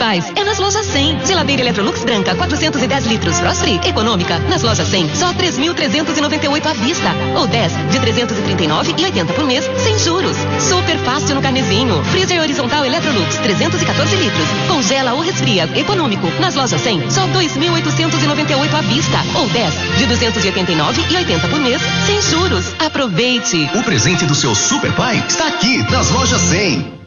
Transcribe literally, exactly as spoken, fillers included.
Pais é nas lojas cem. Geladeira Electrolux branca, quatrocentos e dez litros, Frost Free, econômica. Nas lojas cem, só três mil trezentos e noventa e oito à vista. Ou dez de trezentos e trinta e nove e oitenta por mês, sem juros. Super fácil no carnezinho. Freezer horizontal Electrolux, trezentos e quatorze litros. Congela ou resfria, econômico. Nas lojas cem, só dois mil oitocentos e noventa e oito à vista. Ou dez de duzentos e oitenta e nove e oitenta por mês, sem juros. Aproveite. O presente do seu super pai está aqui nas lojas cem.